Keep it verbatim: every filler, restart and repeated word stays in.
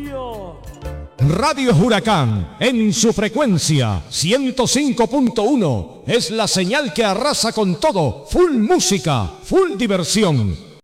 Julio. Radio Huracán, en su frecuencia ciento cinco punto uno, es la señal que arrasa con todo. Full música, full diversión.